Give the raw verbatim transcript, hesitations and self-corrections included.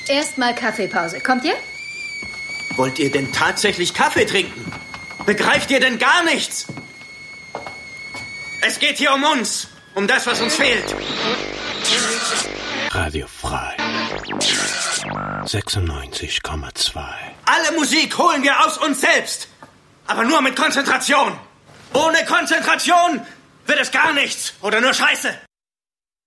Erstmal Kaffeepause. Kommt ihr? Wollt ihr denn tatsächlich Kaffee trinken? Begreift ihr denn gar nichts? Es geht hier um uns. Um das, was uns fehlt. Radio Frei. sechsundneunzig Komma zwei. Alle Musik holen wir aus uns selbst. Aber nur mit Konzentration. Ohne Konzentration wird es gar nichts. Oder nur Scheiße.